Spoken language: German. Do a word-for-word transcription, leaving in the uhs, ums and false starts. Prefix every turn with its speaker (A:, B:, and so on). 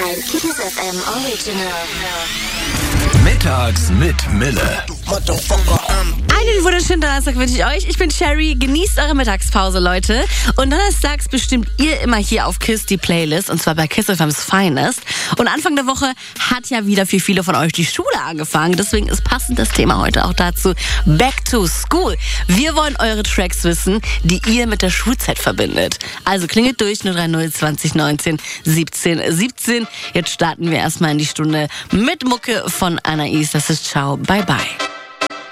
A: Ein Kiss F M Original.
B: Mittags mit Mille.
C: Einen wunderschönen Donnerstag wünsche ich euch. Ich bin Sherry. Genießt eure Mittagspause, Leute. Und donnerstags bestimmt ihr immer hier auf KISS die Playlist. Und zwar bei KISS F M's Finest. Und Anfang der Woche hat ja wieder für viele von euch die Schule angefangen. Deswegen ist passend das Thema heute auch dazu. Back to School. Wir wollen eure Tracks wissen, die ihr mit der Schulzeit verbindet. Also klingelt durch null drei null zwanzig neunzehn siebzehn siebzehn. Jetzt starten wir erstmal in die Stunde mit Mucke von Anais. Das ist Ciao, bye bye.